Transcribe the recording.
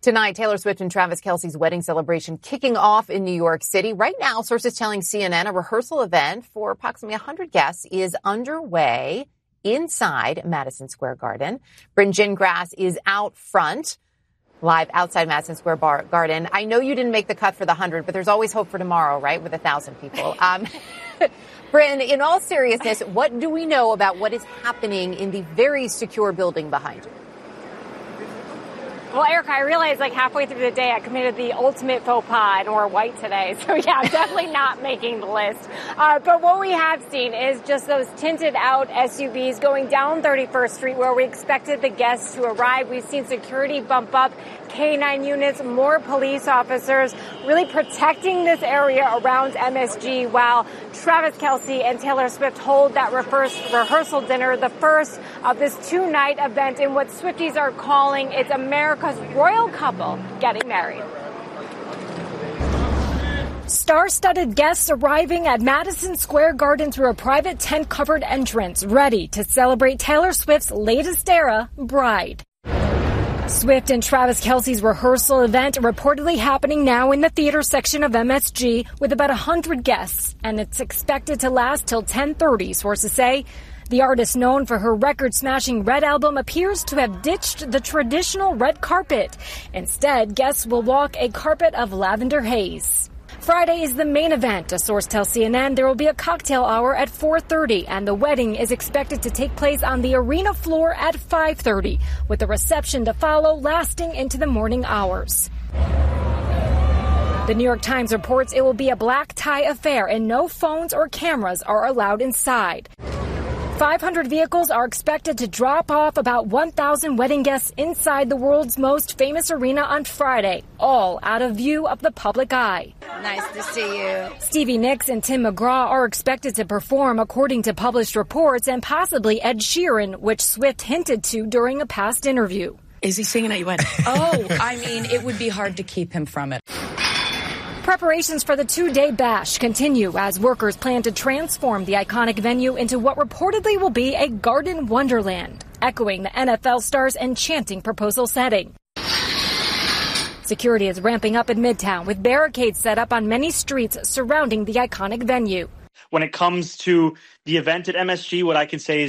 Tonight, Taylor Swift and Travis Kelce's wedding celebration kicking off in New York City. Right now, sources telling CNN a rehearsal event for approximately 100 guests is underway inside Madison Square Garden. Bryn Gingras is out front, live outside Madison Square Garden. I know you didn't make the cut for the 100, but there's always hope for tomorrow, right, with 1,000 people. Bryn, in all seriousness, what do we know about what is happening in the very secure building behind you? Well, Erica, I realized like halfway through the day I committed the ultimate faux pas and wore white today. So, yeah, definitely not making the list. But what we have seen is just those tinted out SUVs going down 31st Street where we expected the guests to arrive. We've seen security bump up, K-9 units, more police officers really protecting this area around MSG while Travis Kelce and Taylor Swift hold that rehearsal dinner, the first of this two-night event in what Swifties are calling it's America's royal couple getting married. Star-studded guests arriving at Madison Square Garden through a private tent-covered entrance, ready to celebrate Taylor Swift's latest era, Bride. Swift and Travis Kelce's rehearsal event reportedly happening now in the theater section of MSG with about 100 guests, and it's expected to last till 10:30, sources say. The artist, known for her record-smashing Red album, appears to have ditched the traditional red carpet. Instead, guests will walk a carpet of lavender haze. Friday is the main event. A source tells CNN there will be a cocktail hour at 4:30, and the wedding is expected to take place on the arena floor at 5:30, with a reception to follow lasting into the morning hours. The New York Times reports it will be a black tie affair and no phones or cameras are allowed inside. 500 vehicles are expected to drop off about 1,000 wedding guests inside the world's most famous arena on Friday, all out of view of the public eye. Nice to see you. Stevie Nicks and Tim McGraw are expected to perform according to published reports, and possibly Ed Sheeran, which Swift hinted to during a past interview. Is he singing at your wedding? Oh, I mean, it would be hard to keep him from it. Preparations for the two-day bash continue as workers plan to transform the iconic venue into what reportedly will be a garden wonderland, echoing the NFL star's enchanting proposal setting. Security is ramping up in Midtown with barricades set up on many streets surrounding the iconic venue. When it comes to the event at MSG, what I can say is